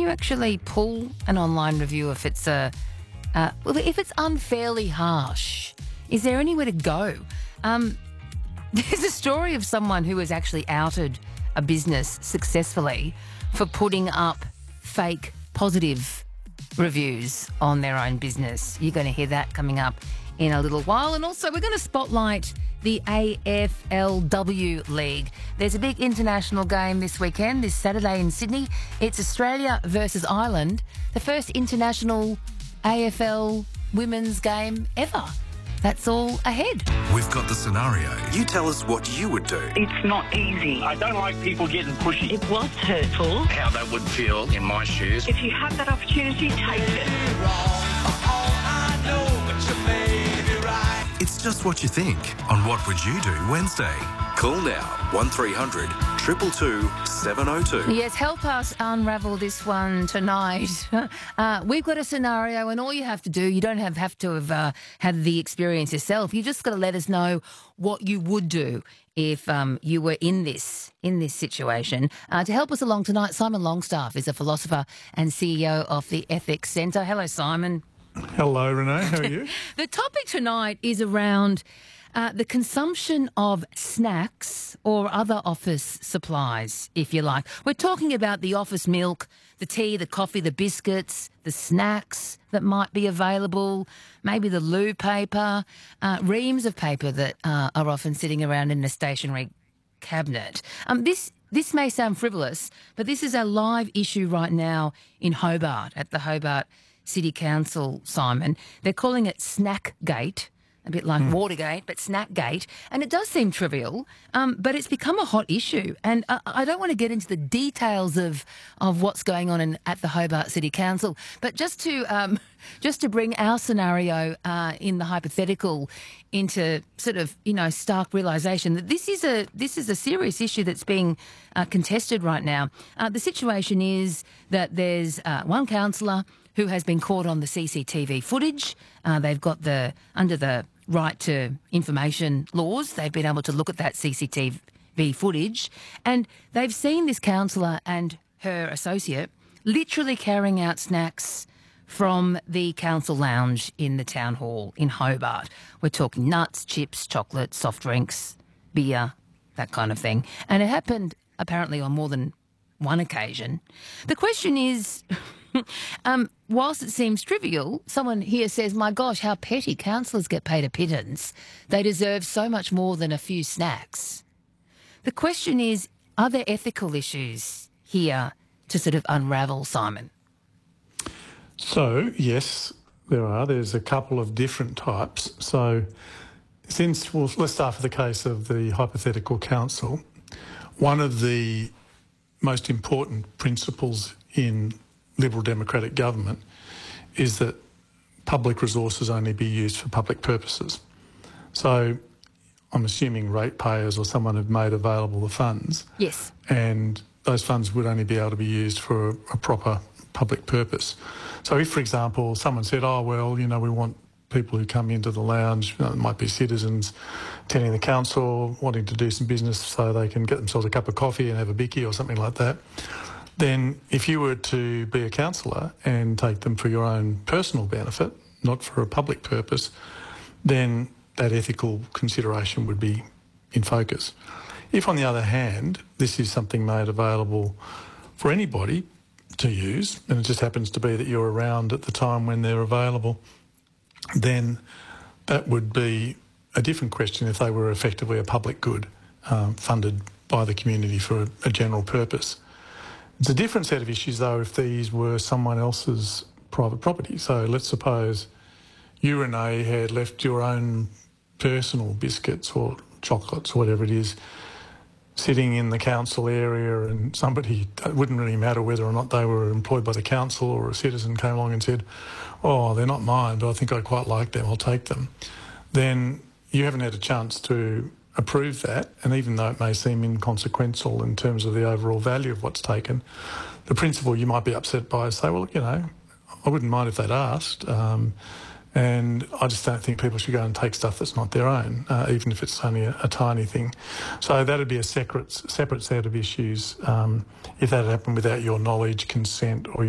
you actually pull an online review if it's if it's unfairly harsh? Is there anywhere to go? There's a story of someone who has actually outed a business successfully for putting up fake positive reviews on their own business. You're going to hear that coming up in a little while. And also we're going to spotlight the AFLW League. There's a big international game this weekend, this Saturday in Sydney. It's Australia versus Ireland, the first international AFL women's game ever. That's all ahead. We've got the scenario. You tell us what you would do. It's not easy. I don't like people getting pushy. It was hurtful. How they would feel in my shoes. If you have that opportunity, take it. It's just what you think on What Would You Do Wednesday. Call now 1300 222 702. Yes, help us unravel this one tonight. We've got a scenario, and all you have to do, you don't have to have had the experience yourself. You just got to let us know what you would do if you were in this situation. To help us along tonight, Simon Longstaff is a philosopher and CEO of the Ethics Centre. Hello, Simon. Hello, Renee. How are you? The topic tonight is around the consumption of snacks or other office supplies, if you like. We're talking about the office milk, the tea, the coffee, the biscuits, the snacks that might be available, maybe the loo paper, reams of paper that are often sitting around in a stationery cabinet. This may sound frivolous, but this is a live issue right now in Hobart, at the Hobart City Council, Simon. They're calling it Snackgate, a bit like Watergate, but Snackgate. And it does seem trivial, but it's become a hot issue. And I don't want to get into the details of what's going on at the Hobart City Council, but just to bring our scenario in the hypothetical into sort of, stark realisation that this is a serious issue that's being contested right now. The situation is that there's one councillor who has been caught on the CCTV footage. They've got under the right to information laws, they've been able to look at that CCTV footage, and they've seen this councillor and her associate literally carrying out snacks from the council lounge in the town hall in Hobart. We're talking nuts, chips, chocolate, soft drinks, beer, that kind of thing. And it happened apparently on more than one occasion. The question is, whilst it seems trivial, someone here says, my gosh, how petty. Councillors get paid a pittance. They deserve so much more than a few snacks. The question is, are there ethical issues here to sort of unravel, Simon? So, yes, there are. There's a couple of different types. So, let's start with the case of the hypothetical council. One of the most important principles in Liberal democratic government is that public resources only be used for public purposes. So I'm assuming ratepayers or someone have made available the funds. Yes. And those funds would only be able to be used for a proper public purpose. So if, for example, someone said, we want people who come into the lounge, it might be citizens attending the council, wanting to do some business so they can get themselves a cup of coffee and have a bicky or something like that, then if you were to be a councillor and take them for your own personal benefit, not for a public purpose, then that ethical consideration would be in focus. If, on the other hand, this is something made available for anybody to use, and it just happens to be that you're around at the time when they're available, then that would be a different question if they were effectively a public good funded by the community for a general purpose. It's a different set of issues, though, if these were someone else's private property. So let's suppose you, Renee, had left your own personal biscuits or chocolates or whatever it is sitting in the council area, and somebody, it wouldn't really matter whether or not they were employed by the council or a citizen came along and said, oh, they're not mine, but I think I quite like them, I'll take them. Then you haven't had a chance to approve that, and even though it may seem inconsequential in terms of the overall value of what's taken, the principle you might be upset by is say, well, I wouldn't mind if they'd asked, and I just don't think people should go and take stuff that's not their own, even if it's only a tiny thing. So that would be a separate set of issues if that had happened without your knowledge, consent or